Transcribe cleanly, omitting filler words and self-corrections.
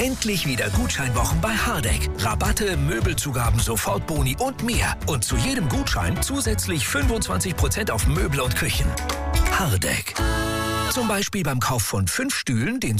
Endlich wieder Gutscheinwochen bei Hardegg. Rabatte, Möbelzugaben, Sofortboni und mehr. Und zu jedem Gutschein zusätzlich 25% auf Möbel und Küchen. Hardegg. Zum Beispiel beim Kauf von 5 Stühlen den